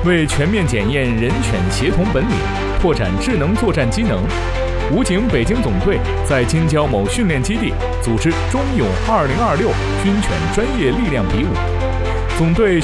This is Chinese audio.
为全面检验人犬协同本领，拓展智能作战机能，武警北京总队在京郊某训练基地组织中勇2026军犬专业力量比武，总队